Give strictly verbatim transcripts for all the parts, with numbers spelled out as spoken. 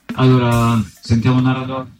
Allora, sentiamo narratore.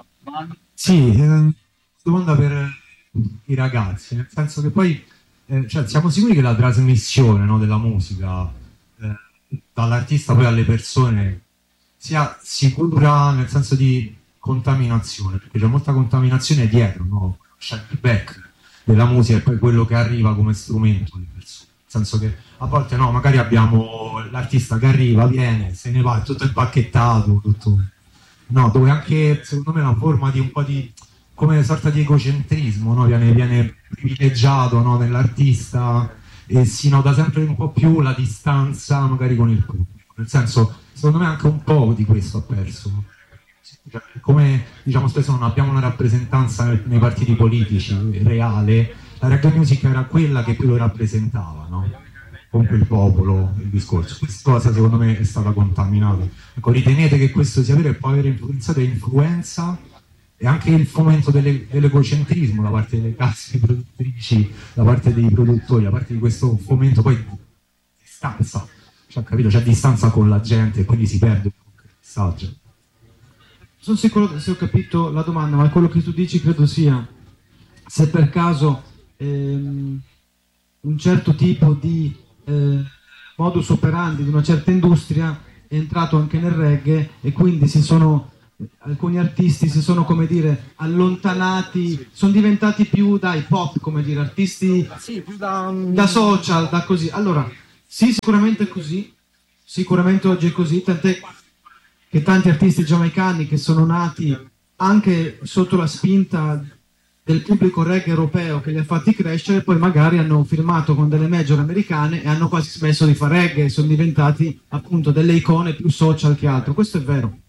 Sì, eh, domanda per i ragazzi, nel senso che poi eh, cioè, siamo sicuri che la trasmissione, no, della musica eh, dall'artista poi alle persone sia sicura nel senso di contaminazione, perché c'è molta contaminazione dietro, no? C'è il feedback della musica e poi quello che arriva come strumento alle persone. Nel senso che a volte no, magari abbiamo l'artista che arriva, viene, se ne va, è tutto impacchettato, tutto... No, dove anche secondo me è una forma di un po' di come una sorta di egocentrismo, no? Viene, viene privilegiato, no, nell'artista e si nota sempre un po' più la distanza magari con il pubblico. Nel senso, secondo me anche un po' di questo ha perso. Cioè, come diciamo spesso non abbiamo una rappresentanza nei partiti politici reale, la reggae music era quella che più lo rappresentava, no? Comunque il popolo, il discorso. Questa cosa secondo me è stata contaminata. Ecco, ritenete che questo sia vero e può aver influenzato e influenza e anche il fomento delle, dell'egocentrismo da parte delle case produttrici, da parte dei produttori, da parte di questo fomento poi di distanza, cioè, capito? C'è distanza con la gente e quindi si perde il messaggio. Sono sicuro se ho capito la domanda, ma quello che tu dici credo sia se per caso ehm, un certo tipo di eh, modus operandi di una certa industria è entrato anche nel reggae e quindi si sono alcuni artisti si sono, come dire, allontanati, sono diventati più da hip hop, come dire, artisti sì, più da, da social, da così. Allora, sì, sicuramente è così, sicuramente oggi è così, tant'è che tanti artisti giamaicani che sono nati anche sotto la spinta del pubblico reggae europeo che li ha fatti crescere, poi magari hanno firmato con delle major americane e hanno quasi smesso di fare reggae, sono diventati appunto delle icone più social che altro, questo è vero.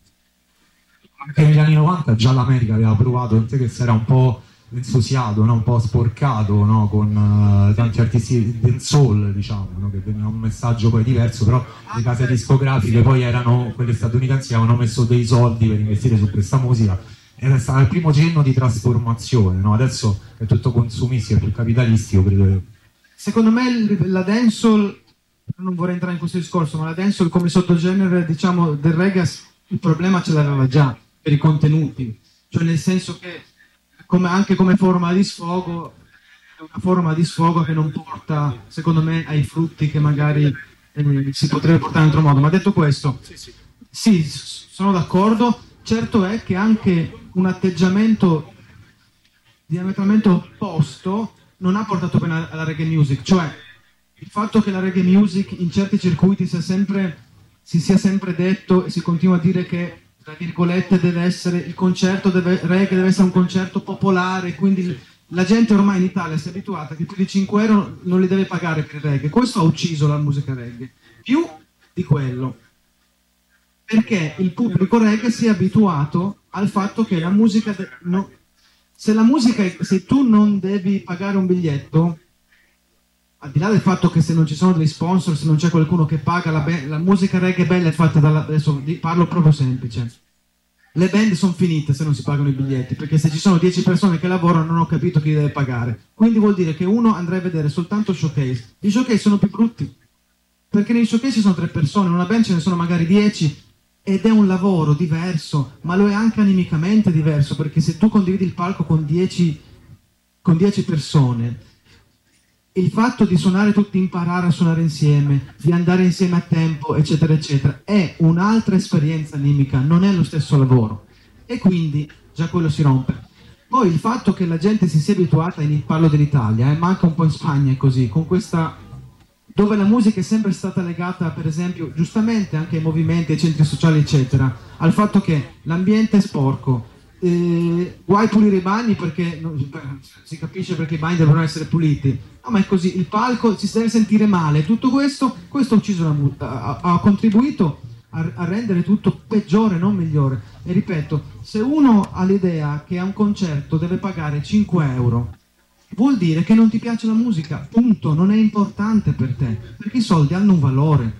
Anche negli anni novanta già l'America aveva provato, che si era un po' entusiasmato, no? Un po' sporcato, no? Con uh, tanti artisti del soul, diciamo, no? Che veniva un messaggio poi diverso, però le case discografiche poi erano quelle statunitensi, avevano messo dei soldi per investire su questa musica, era stato il primo cenno di trasformazione, no? Adesso è tutto consumistico, è più capitalistico, credo. Secondo me la dancehall, non vorrei entrare in questo discorso, ma la dancehall come sottogenere, diciamo, del reggae, il problema ce l'aveva già per i contenuti, cioè nel senso che come, anche come forma di sfogo è una forma di sfogo che non porta, secondo me, ai frutti che magari eh, si potrebbe portare in altro modo. Ma detto questo, sì, sì. sì, sono d'accordo, certo è che anche un atteggiamento diametralmente opposto non ha portato bene alla reggae music, cioè il fatto che la reggae music in certi circuiti sia sempre, si sia sempre detto e si continua a dire che tra virgolette deve essere il concerto deve, reggae deve essere un concerto popolare, quindi la gente ormai in Italia si è abituata che più di cinque euro non li deve pagare per il reggae. Questo ha ucciso la musica reggae, più di quello, perché il pubblico reggae si è abituato al fatto che la musica de- no, se la musica è, se tu non devi pagare un biglietto, al di là del fatto che se non ci sono degli sponsor, se non c'è qualcuno che paga, la, be- la musica reggae bella è fatta dalla... adesso parlo proprio semplice. Le band sono finite se non si pagano i biglietti, perché se ci sono dieci persone che lavorano non ho capito chi deve pagare. Quindi vuol dire che uno andrà a vedere soltanto showcase. I showcase sono più brutti, perché nei showcase ci sono tre persone, in una band ce ne sono magari dieci, ed è un lavoro diverso, ma lo è anche animicamente diverso, perché se tu condividi il palco con dieci, con dieci persone, il fatto di suonare tutti, imparare a suonare insieme, di andare insieme a tempo, eccetera, eccetera, è un'altra esperienza animica, non è lo stesso lavoro. E quindi già quello si rompe. Poi il fatto che la gente si sia abituata, in, parlo dell'Italia, eh, ma anche un po' in Spagna è così, con questa... dove la musica è sempre stata legata, per esempio, giustamente anche ai movimenti, ai centri sociali, eccetera, al fatto che l'ambiente è sporco, eh, guai pulire i bagni perché non, si capisce perché i bagni devono essere puliti, no, ma è così, il palco si deve sentire male, tutto questo, questo ha, ucciso la, ha, ha contribuito a, a rendere tutto peggiore, non migliore. E ripeto, se uno ha l'idea che a un concerto deve pagare cinque euro, vuol dire che non ti piace la musica, punto, non è importante per te, perché i soldi hanno un valore.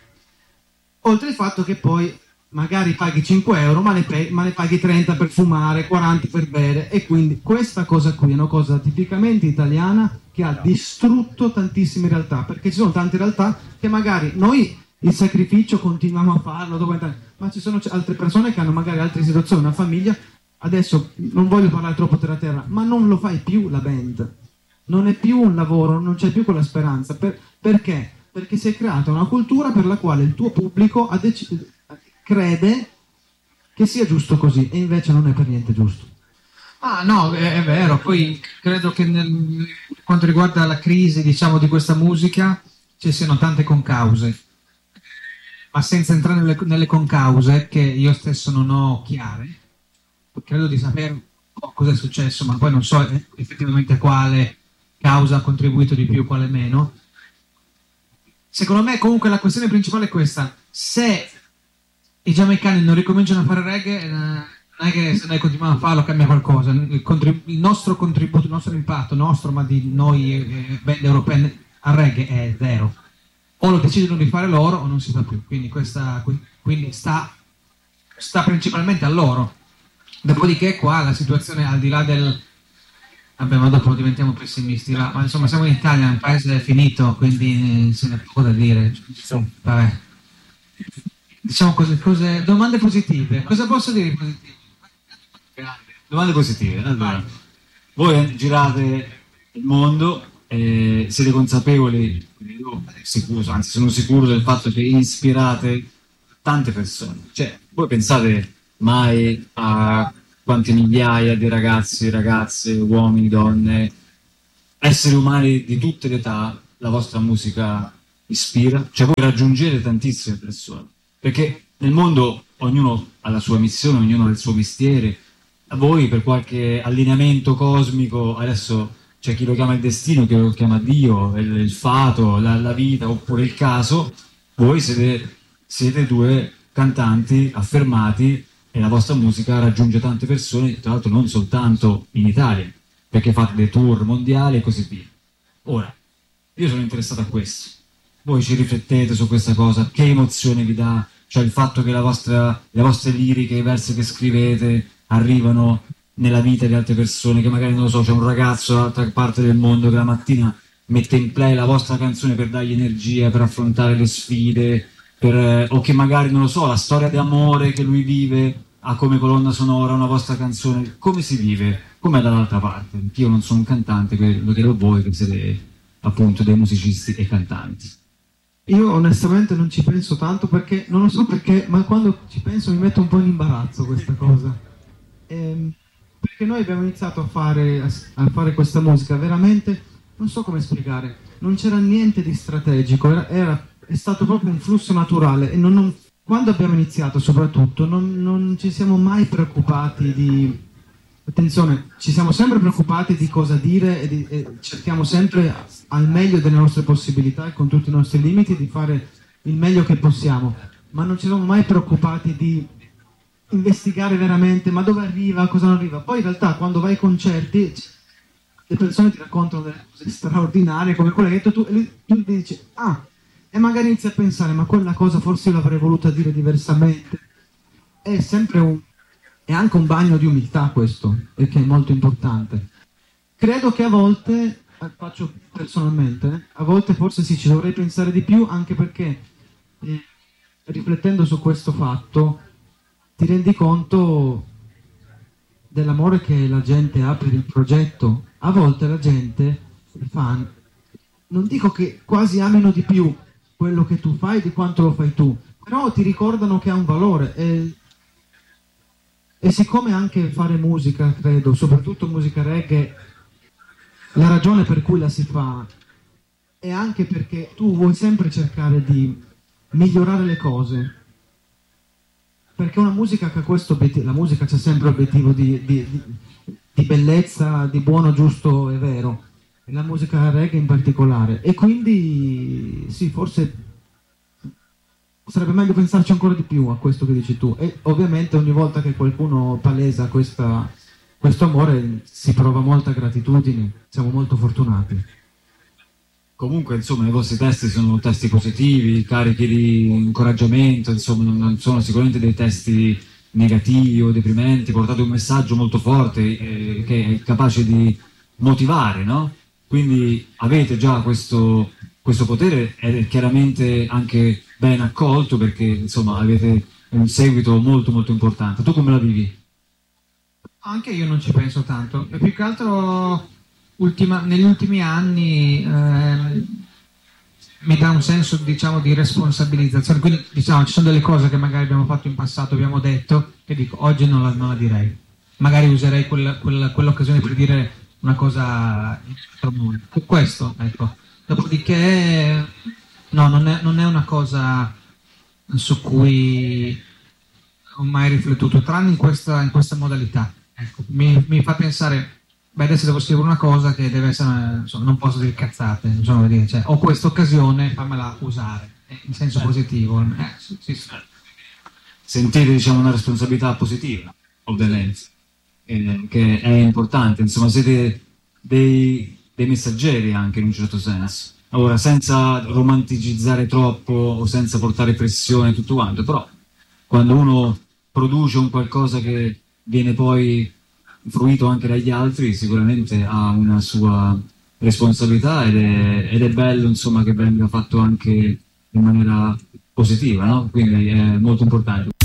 Oltre al fatto che poi magari paghi cinque euro, ma ne, pe- ma ne paghi trenta per fumare, quaranta per bere, e quindi questa cosa qui è una cosa tipicamente italiana che ha distrutto tantissime realtà, perché ci sono tante realtà che magari noi il sacrificio continuiamo a farlo, dopo entrare- ma ci sono c- altre persone che hanno magari altre situazioni, una famiglia, adesso non voglio parlare troppo terra terra, ma non lo fai più la band, non è più un lavoro, non c'è più quella speranza, Per- perché? Perché si è creata una cultura per la quale il tuo pubblico ha dec- crede che sia giusto così, e invece non è per niente giusto. Ah no, è, è vero, poi credo che nel, per quanto riguarda la crisi, diciamo, di questa musica ci siano tante concause, ma senza entrare nelle, nelle concause, che io stesso non ho chiare, credo di sapere un po' cosa è successo, ma poi non so effettivamente quale causa ha contribuito di più, quale meno. Secondo me comunque la questione principale è questa: se i giamaicani non ricominciano a fare reggae, eh, non è che se noi continuiamo a farlo cambia qualcosa. Il, contrib- il nostro contributo, il nostro impatto, nostro, ma di noi eh, band europee al reggae è zero. O lo decidono di fare loro o non si fa più. Quindi, questa, quindi sta, sta principalmente a loro. Dopodiché qua la situazione, al di là del... Vabbè, ma dopo diventiamo pessimisti, là. Ma insomma siamo in Italia, un paese finito, quindi se ne può da dire. Vabbè. Diciamo cose, cose, domande positive. Cosa posso dire di positivo? Domande positive. Allora, voi girate il mondo, eh, siete consapevoli, io sicuro, anzi sono sicuro del fatto che ispirate tante persone. Cioè, voi pensate mai a quante migliaia di ragazzi, ragazze, uomini, donne, esseri umani di tutte le età la vostra musica ispira? Cioè voi raggiungete tantissime persone, perché nel mondo ognuno ha la sua missione, ognuno ha il suo mestiere. A voi per qualche allineamento cosmico, adesso c'è chi lo chiama il destino, chi lo chiama Dio, il, il fato, la, la vita oppure il caso, voi siete, siete due cantanti affermati e la vostra musica raggiunge tante persone, tra l'altro non soltanto in Italia, perché fate dei tour mondiali e così via. Ora, io sono interessato a questo. Voi ci riflettete su questa cosa? Che emozione vi dà? Cioè il fatto che la vostra, le vostre liriche, i versi che scrivete arrivano nella vita di altre persone, che magari, non lo so, c'è un ragazzo dall'altra parte del mondo che la mattina mette in play la vostra canzone per dargli energia, per affrontare le sfide, per, o che magari, non lo so, la storia di amore che lui vive ha come colonna sonora una vostra canzone. Come si vive? Com'è dall'altra parte? Io non sono un cantante, lo chiedo a voi che siete appunto dei musicisti e cantanti. Io onestamente non ci penso tanto, perché non lo so perché, ma quando ci penso mi metto un po' in imbarazzo questa cosa. Ehm, perché noi abbiamo iniziato a fare, a, a fare questa musica veramente, non so come spiegare, non c'era niente di strategico, era, era- è stato proprio un flusso naturale, e non, non- quando abbiamo iniziato soprattutto non, non ci siamo mai preoccupati di... Attenzione, ci siamo sempre preoccupati di cosa dire e, di, e cerchiamo sempre al meglio delle nostre possibilità e con tutti i nostri limiti di fare il meglio che possiamo, ma non ci siamo mai preoccupati di investigare veramente ma dove arriva, cosa non arriva. Poi in realtà quando vai ai concerti le persone ti raccontano delle cose straordinarie come quelle che hai detto tu, e lui, tu ti dici ah, e magari inizi a pensare ma quella cosa forse io l'avrei voluta dire diversamente. È sempre un è anche un bagno di umiltà questo, e che è molto importante. Credo che a volte, eh, faccio personalmente, eh, a volte forse sì, ci dovrei pensare di più, anche perché eh, riflettendo su questo fatto ti rendi conto dell'amore che la gente ha per il progetto. A volte la gente, i fan, non dico che quasi amino di più quello che tu fai di quanto lo fai tu, però ti ricordano che ha un valore. E, E siccome anche fare musica, credo, soprattutto musica reggae, la ragione per cui la si fa è anche perché tu vuoi sempre cercare di migliorare le cose. Perché una musica che ha questo obiettivo, la musica c'ha sempre l'obiettivo di, di, di, di bellezza, di buono, giusto e vero, e la musica reggae in particolare. E quindi sì, forse sarebbe meglio pensarci ancora di più a questo che dici tu, e ovviamente ogni volta che qualcuno palesa questa, questo amore si prova molta gratitudine, siamo molto fortunati. Comunque, insomma, i vostri testi sono testi positivi, carichi di incoraggiamento, insomma, non sono sicuramente dei testi negativi o deprimenti, portate un messaggio molto forte eh, che è capace di motivare, no? Quindi avete già questo, questo potere, ed è chiaramente anche ben accolto perché insomma avete un seguito molto molto importante. Tu come la vivi? Anche io non ci penso tanto, e più che altro ultima, negli ultimi anni eh, mi dà un senso, diciamo, di responsabilizzazione, quindi diciamo ci sono delle cose che magari abbiamo fatto in passato, abbiamo detto, che dico oggi non la, non la direi, magari userei quella, quella, quell'occasione per dire una cosa in altro modo. Questo, ecco. Dopodiché no, non è, non è una cosa su cui ho mai riflettuto, tranne in questa, in questa modalità. Ecco, mi, mi fa pensare, beh, adesso devo scrivere una cosa che deve essere, insomma, non posso dire cazzate, insomma, dire, cioè, ho questa occasione, fammela usare, eh, in senso positivo. Eh, sì, sì, sì. Sentite, diciamo, una responsabilità positiva, ovviamente, eh, che è importante, insomma, siete dei, dei messaggeri anche in un certo senso. Ora, senza romanticizzare troppo o senza portare pressione e tutto quanto, però quando uno produce un qualcosa che viene poi fruito anche dagli altri, sicuramente ha una sua responsabilità ed è, ed è bello, insomma, che venga fatto anche in maniera positiva, no? Quindi è molto importante.